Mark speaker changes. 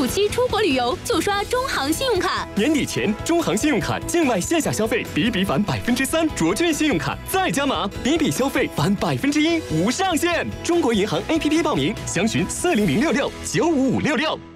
Speaker 1: 暑期出国旅游就刷中行信用卡。
Speaker 2: 年底前，中行信用卡境外线下消费比比返3%，卓券信用卡再加码，比比消费返1%，无上限。中国银行 APP 报名，详询40066-95566。